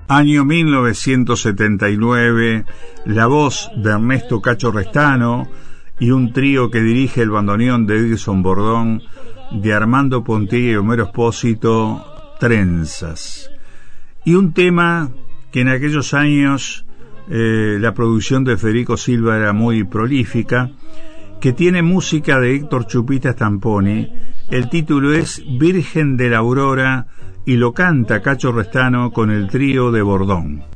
Año 1979, la voz de Ernesto Cacho Restano y un trío que dirige el bandoneón de Edison Bordón, de Armando Pontier y Homero Espósito, Trenzas. Y un tema que en aquellos años la producción de Federico Silva era muy prolífica, que tiene música de Héctor Chupita Stamponi. El título es Virgen de la Aurora y lo canta Cacho Restano con el trío de Bordón.